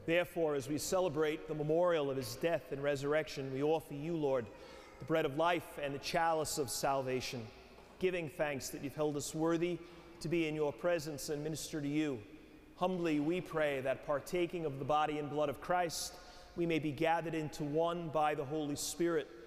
Therefore, as we celebrate the memorial of his death and resurrection, we offer you, Lord, the bread of life and the chalice of salvation, giving thanks that you've held us worthy to be in your presence and minister to you. Humbly we pray that, partaking of the body and blood of Christ, we may be gathered into one by the Holy Spirit.